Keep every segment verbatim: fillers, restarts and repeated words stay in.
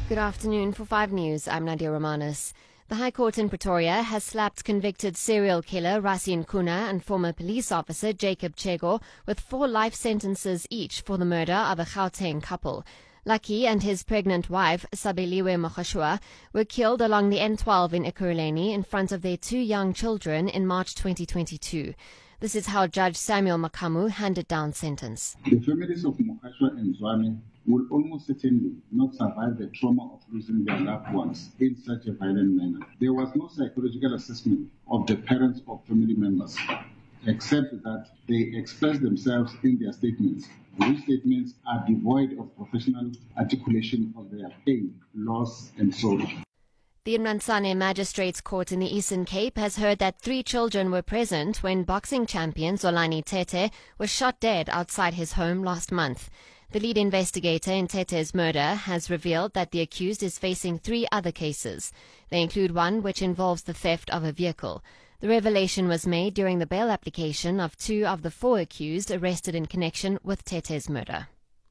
Good afternoon. For five News, I'm Nadia Romanis. The High Court in Pretoria has slapped convicted serial killer Rassie Nkuna and former police officer Jacob Chego with four life sentences each for the murder of a Gauteng couple. Lucky and his pregnant wife, Sabeliwe Mogashua, were killed along the N twelve in Ekurhuleni in front of their two young children in March twenty twenty-two. This is how Judge Samuel Makamu handed down sentence. The families of Mogashua and Zwane will almost certainly not survive the trauma of losing their loved ones in such a violent manner. There was no psychological assessment of the parents or family members, except that they expressed themselves in their statements. These statements are devoid of professional articulation of their pain, loss, and sorrow. The Mnansane Magistrates Court in the Eastern Cape has heard that three children were present when boxing champion Zolani Tete was shot dead outside his home last month. The lead investigator in Tete's murder has revealed that the accused is facing three other cases. They include one which involves the theft of a vehicle. The revelation was made during the bail application of two of the four accused arrested in connection with Tete's murder.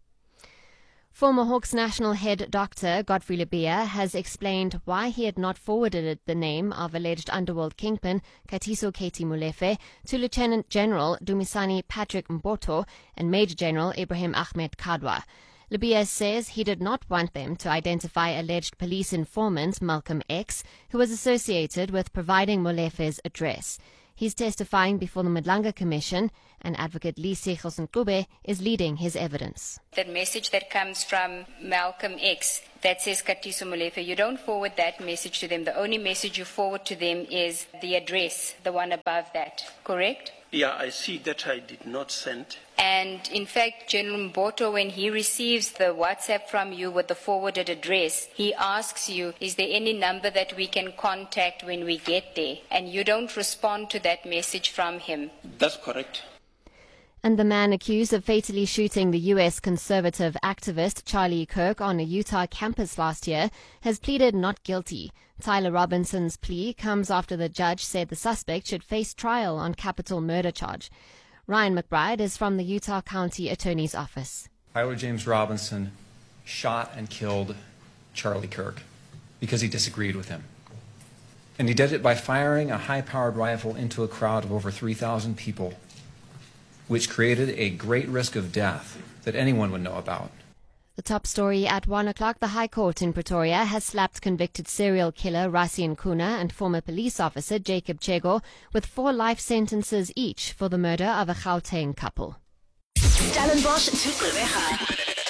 Former Hawks national head doctor Godfrey Lebeya has explained why he had not forwarded the name of alleged underworld kingpin Katiso Katie Molefe to Lieutenant General Dumisani Patrick Mboto and Major General Ibrahim Ahmed Kadwa. Lebeya says he did not want them to identify alleged police informant Malcolm X, who was associated with providing Molefe's address. He's testifying before the Madlanga Commission, and advocate Lise Nkube is leading his evidence. The message that comes from Malcolm X that says Katiso Molefe, you don't forward that message to them. The only message you forward to them is the address, the one above that, correct? Yeah, I see that I did not send. And in fact, General Mboto, when he receives the WhatsApp from you with the forwarded address, he asks you, is there any number that we can contact when we get there? And you don't respond to that message from him. That's correct. And the man accused of fatally shooting the U S conservative activist Charlie Kirk on a Utah campus last year has pleaded not guilty. Tyler Robinson's plea comes after the judge said the suspect should face trial on capital murder charge. Ryan McBride is from the Utah County Attorney's Office. Tyler James Robinson shot and killed Charlie Kirk because he disagreed with him. And he did it by firing a high-powered rifle into a crowd of over three thousand people, which created a great risk of death that anyone would know about. The top story at one o'clock, the High Court in Pretoria has slapped convicted serial killer Rassie Nkuna and former police officer Jacob Chego with four life sentences each for the murder of a Gauteng couple. Stellenbosch to Gqeberha.